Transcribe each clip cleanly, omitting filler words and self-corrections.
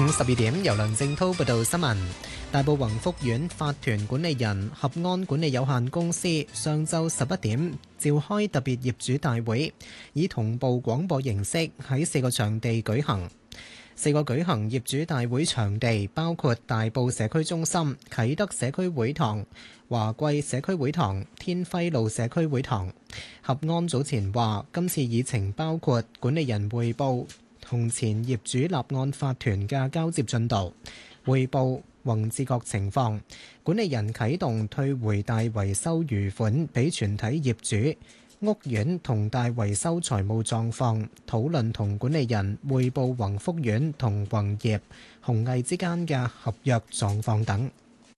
午12點，由梁正滔報道新聞。大埔宏福苑法團管理人合安管理有限公司上晝11點召開特別業主大會，以同步廣播形式喺4個場地舉行。4個舉行業主大會場地包括大埔社區中心、啟德社區會堂、華貴社區會堂、天輝路社區會堂。合安早前話，今次議程包括管理人匯報同前業主立案法團嘅交接進度、匯報宏志閣情況、管理人啟動退回大維修餘款俾全體業主、屋苑同大維修財務狀況、討論同管理人匯報宏福苑同宏業、弘毅之間嘅合約狀況等。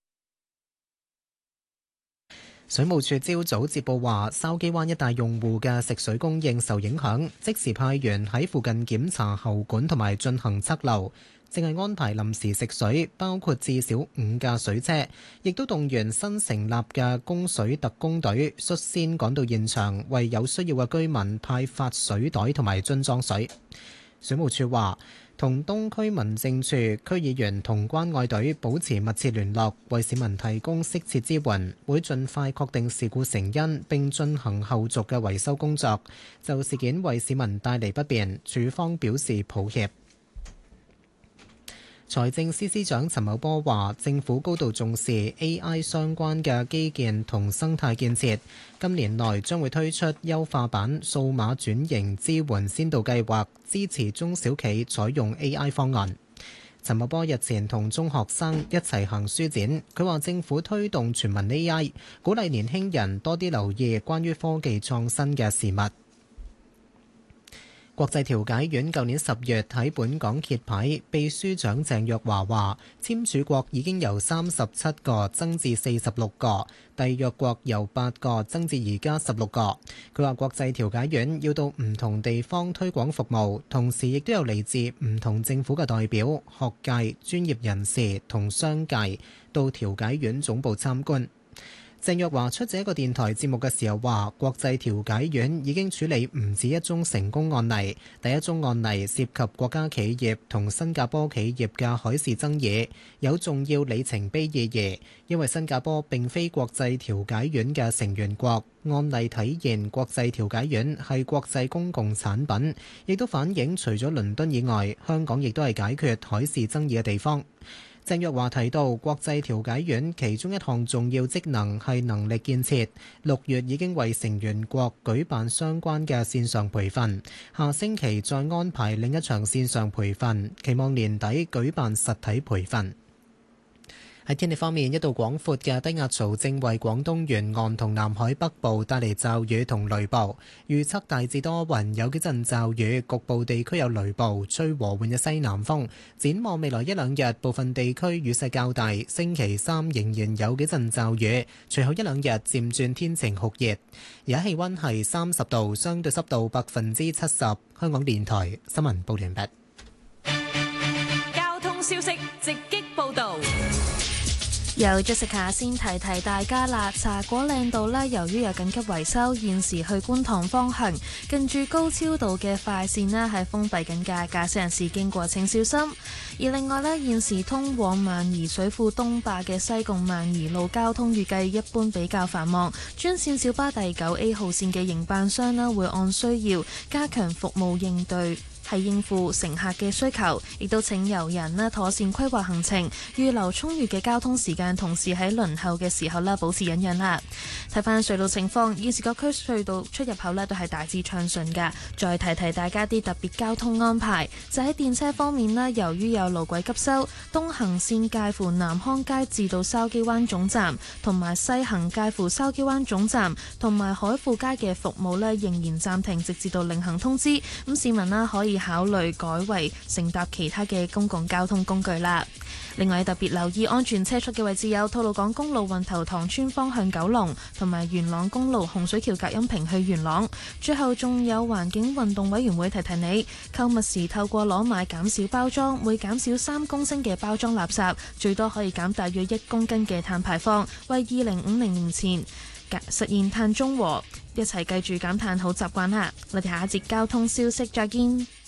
水務署朝早接報話，筲箕灣一帶用戶嘅食水供應受影響，即時派員喺附近檢查喉管同埋進行測漏，正係安排臨時食水，包括至少5架水車，亦都動員新成立嘅供水特工隊，率先趕到現場，為有需要嘅居民派發水袋同埋樽裝水。水務署話，同東區民政處區議員同關愛隊保持密切聯絡，為市民提供適切支援，會盡快確定事故成因並進行後續嘅維修工作。就事件為市民帶嚟不便，署方表示抱歉。財政司司長陳茂波話，政府高度重視 AI 相關嘅基建同生態建設，今年內將會推出優化版數碼轉型支援先導計劃，支持中小企採用 AI 方案。陳茂波日前同中學生一齊行書展，佢話政府推動全民 AI， 鼓勵年輕人多啲留意關於科技創新嘅事物。國際調解院舊年10月喺本港揭牌，秘書長鄭若驊話，簽署國已經由37個增至46個，締約國由8個增至而家16個。佢話國際調解院要到唔同地方推廣服務，同時亦都有嚟自唔同政府嘅代表、學界、專業人士同商界到調解院總部參觀。鄭若驊出席一個電台節目嘅時候話，國際調解院已經處理唔止一宗成功案例，第一宗案例涉及國家企業同新加坡企業嘅海事爭議，有重要里程碑意義，因為新加坡並非國際調解院嘅成員國，案例體現國際調解院係國際公共產品，亦都反映除咗倫敦以外，香港亦都係解決海事爭議嘅地方。鄭若驊提到，國際調解院其中一項重要職能係能力建設，6月已經為成員國舉辦相關嘅線上培訓，下星期再安排另一場線上培訓，期望年底舉辦實體培訓。喺天氣方面，一道廣闊嘅低壓槽正為廣東沿岸同南海北部帶嚟驟雨同雷暴，預測大致多雲，有幾陣驟雨，局部地區有雷暴，吹和緩嘅西南風。展望未來一兩日，部分地區雨勢較大，星期三仍然有幾陣驟雨，隨後一兩日漸轉天晴酷熱。而家氣溫係30度，相對濕度70%。香港電台新聞報完畢。 交通消息直擊報道。 由 Jessica 先提提大家啦，茶果嶺道呢，由於有緊急維修，現時去觀塘方向近住高超道嘅快線呢係封閉緊嘅，駕駛人士經過請小心。而另外呢，現時通往萬宜水庫東壩嘅西貢萬宜路交通預計一般比較繁忙，專線小巴第9A 號線嘅營辦商呢會按需要加強服務應對，係應付乘客嘅需求，亦都請遊人呢妥善規劃行程，預留充裕嘅交通時間，同時喺輪候嘅時候呢保持忍讓啦。睇翻隧道情況，現時各區隧道出入口呢都係大致暢順㗎。再提提大家啲特別交通安排，就喺電車方面呢，由於有路軌急修，東行線介乎南康街至到筲箕灣總站，同埋西行介乎筲箕灣總站同埋海富街嘅服務呢仍然暫停，直至到另行通知。咁市民呢可以考慮改為乘搭其他嘅公共交通工具啦。另外特別留意安全車速嘅位置有吐露港公路運頭塘村方向九龍，同埋元朗公路洪水橋隔音屏去元朗。最後仲有環境運動委員會提提你，購物時透過攞買減少包裝，會減少3公升嘅包裝垃圾，最多可以減大約1公斤嘅碳排放，為2050年前實現碳中和。一齊記住減碳好習慣啦！我哋下一節交通消息再見。